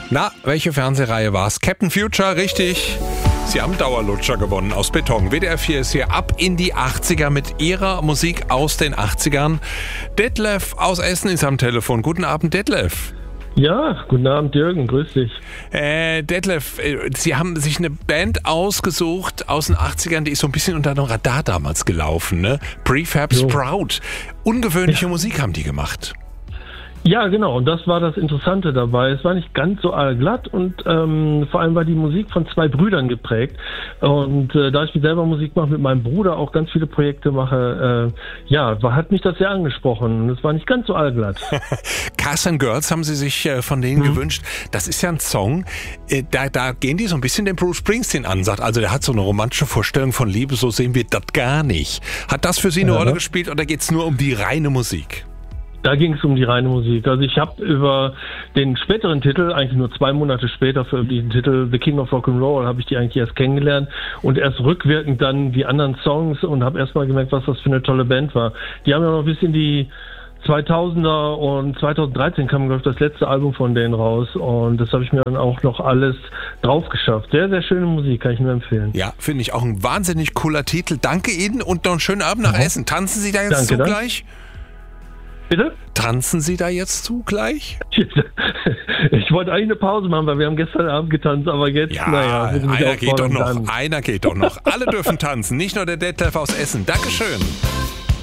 Na, welche Fernsehreihe war's? Captain Future, richtig. Sie haben Dauerlutscher gewonnen aus Beton. WDR 4 ist hier ab in die 80er mit ihrer Musik aus den 80ern. Detlef aus Essen ist am Telefon. Guten Abend, Detlef. Ja, guten Abend, Jürgen, grüß dich. Detlef, Sie haben sich eine Band ausgesucht aus den 80ern, die ist so ein bisschen unter dem Radar damals gelaufen, ne? Prefab Sprout. Ungewöhnliche Musik haben die gemacht. Ja, genau, und das war das Interessante dabei. Es war nicht ganz so allglatt und vor allem war die Musik von zwei Brüdern geprägt. Und da ich selber Musik mache, mit meinem Bruder auch ganz viele Projekte mache, hat mich das sehr angesprochen. Und es war nicht ganz so allglatt. Cars and Girls haben Sie sich von denen gewünscht. Das ist ja ein Song, da gehen die so ein bisschen den Bruce Springsteen an, sagt, also der hat so eine romantische Vorstellung von Liebe, so sehen wir das gar nicht. Hat das für Sie eine Rolle gespielt oder geht es nur um die reine Musik? Da ging es um die reine Musik. Also ich habe über den späteren Titel, eigentlich nur 2 Monate später für diesen Titel The King of Rock'n'Roll, habe ich die eigentlich erst kennengelernt und erst rückwirkend dann die anderen Songs und habe erst mal gemerkt, was das für eine tolle Band war. Die haben ja noch ein bisschen die 2000er und 2013 kam, glaube ich, das letzte Album von denen raus und das habe ich mir dann auch noch alles drauf geschafft. Sehr, sehr schöne Musik, kann ich nur empfehlen. Ja, finde ich auch ein wahnsinnig cooler Titel. Danke Ihnen und noch einen schönen Abend nach Essen. Tanzen Sie da jetzt zugleich? Bitte? Tanzen Sie da jetzt zugleich? Ich wollte eigentlich eine Pause machen, weil wir haben gestern Abend getanzt, aber jetzt, ja, einer geht doch noch. Alle dürfen tanzen, nicht nur der Detlef aus Essen. Dankeschön.